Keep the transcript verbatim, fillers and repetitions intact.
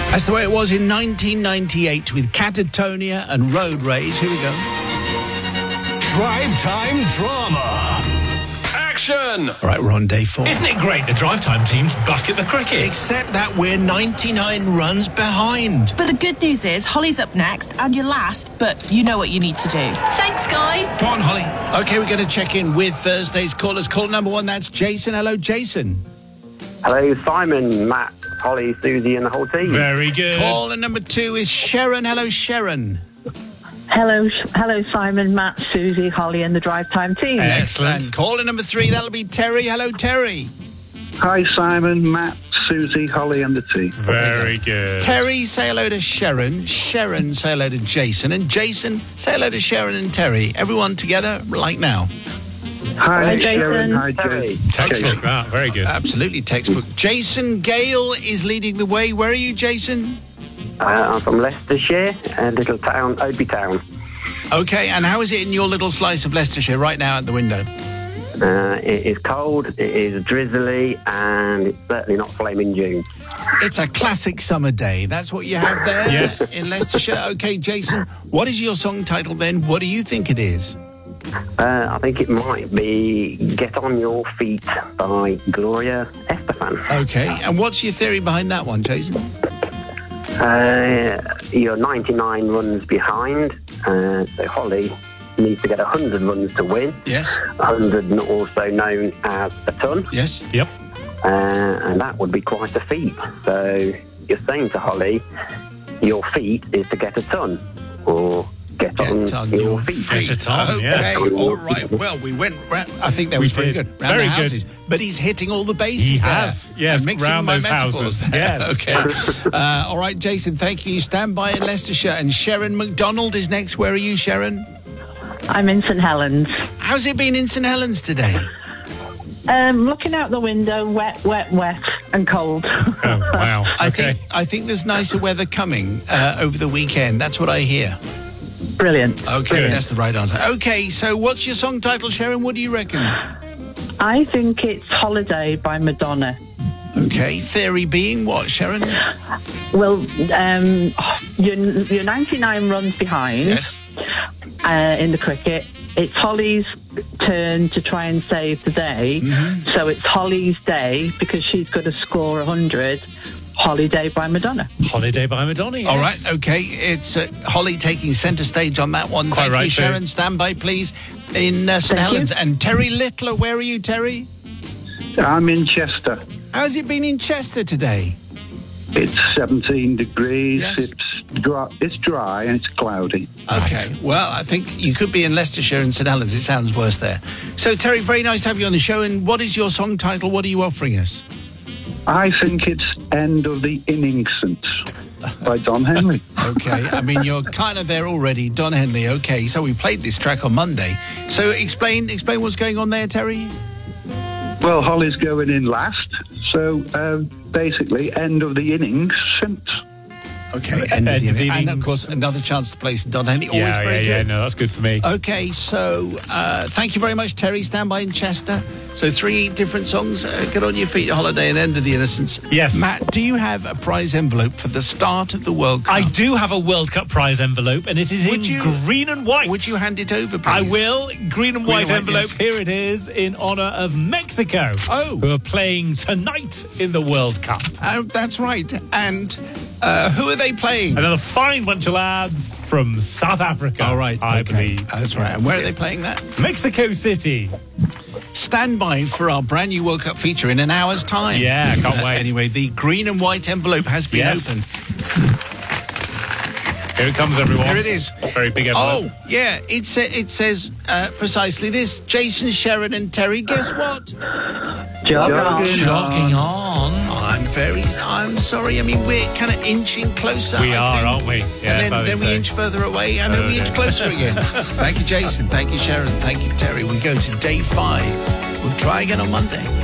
That's the way it was in nineteen ninety-eight with Catatonia and Road Rage. Here we go. Drive Time Drama. Action! All right, we're on day four. Isn't it great the Drive Time team's back at the cricket? Except that we're ninety-nine runs behind. But the good news is Holly's up next and you're last, but you know what you need to do. Thanks, guys. Come on, Holly. OK, we're going to check in with Thursday's callers. Call number one, that's Jason. Hello, Jason. Hello, Simon, Matt, Holly, Susie and the whole team. Very good. Caller number two is Sharon. Hello, Sharon. Hello, hello, Simon, Matt, Susie, Holly and the Drive Time team. Excellent. And caller number three, that'll be Terry. Hello, Terry. Hi, Simon, Matt, Susie, Holly and the team. Very good. Terry, say hello to Sharon. Sharon, say hello to Jason. And Jason, say hello to Sharon and Terry. Everyone together, like now. Hi, Hi, Sharon. Jason. Hi, Terry. Jason. Textbook, that. Very good. Absolutely textbook. Jason Gale is leading the way. Where are you, Jason? Uh, I'm from Leicestershire, a little town, Oadby Town. OK, and how is it in your little slice of Leicestershire right now at the window? Uh, it is cold, it is drizzly, and it's certainly not flaming June. It's a classic summer day. That's what you have there Yes. in Leicestershire. OK, Jason, what is your song title then? What do you think it is? Uh, I think it might be Get On Your Feet by Gloria Estefan. OK, and what's your theory behind that one, Jason? Uh, you're ninety-nine runs behind, uh, so Holly needs to get one hundred runs to win. Yes. one hundred also known as a ton. Yes. Yep. Uh, and that would be quite a feat. So you're saying to Holly, your feat is to get a ton, or get, Get on, on your, your feet. feet. Get a ton, Okay, yes. all right. Well, we went round, I think that We was very did. good. Round Very the good. houses. But he's hitting all the bases He there. has, yes, And mixing round my those metaphors houses. there. Yes. Okay. uh, all right, Jason, thank you. Stand by in Leicestershire. And Sharon McDonald is next. Where are you, Sharon? I'm in St Helens. How's it been in St Helens today? Um, looking out the window, wet, wet, wet and cold. Oh, wow. I Okay. think I think there's nicer weather coming uh, over the weekend. That's what I hear. Brilliant. Okay, Brilliant. that's the right answer. Okay, so what's your song title, Sharon? What do you reckon? I think it's Holiday by Madonna. Okay, theory being what, Sharon? Well, um, you're, you're ninety-nine runs behind Yes. uh, in the cricket. It's Holly's turn to try and save the day. Mm-hmm. So it's Holly's day because she's got to score one hundred. Holiday by Madonna. Holiday by Madonna. Yes. All right, okay. It's uh, Holly taking centre stage on that one. Quite Thank right, you, Sharon. too. Stand by, please, in uh, St Thank Helens. you. And Terry Littler, where are you, Terry? I'm in Chester. How's it been in Chester today? It's seventeen degrees. Yes. It's dry. It's dry and it's cloudy. Okay, well, I think you could be in Leicestershire and St Helens. It sounds worse there. So, Terry, very nice to have you on the show. And what is your song title? What are you offering us? I think it's End of the Innings by Don Henley. Okay, I mean, you're kind of there already, Don Henley. Okay, so we played this track on Monday. So explain explain what's going on there, Terry. Well, Holly's going in last, so uh, basically end of the innings. Okay, end of the End of the innings. And, of innings. course, another chance to play some Don Henley. Always Yeah, very yeah, good. yeah. No, that's good for me. Okay, so uh, thank you very much, Terry. Stand by in Chester. So three different songs. Uh, Get On Your Feet, Holiday and End of the Innocence. Yes. Matt, do you have a prize envelope for the start of the World Cup? I do have a World Cup prize envelope, and it is Would in you- green and white. Would you hand it over, please? I will. Green and white and white, envelope. yes. Here it is, in honour of Mexico, Oh. who are playing tonight in the World Cup. Uh, that's right. And uh, who are they playing? Another fine bunch of lads from South Africa. All right, I okay. believe. That's right. And where are they playing that? Mexico City. Stand by for our brand new World Cup feature in an hour's time. Yeah, can't Uh, wait. Anyway, the green and white envelope has been Yes. opened. Here it comes, everyone. Here it is. Very big envelope. Oh, yeah, it, sa- it says uh, precisely this. Jason, Sharon and Terry, guess what? Jogging. Jogging on. I'm very, I'm sorry. I mean, we're kind of inching closer. We I are, think. aren't we? Yes, and then, I think then we so. inch further away, and then we inch closer again. Thank you, Jason. Thank you, Sharon. Thank you, Terry. We go to day five. We'll try again on Monday.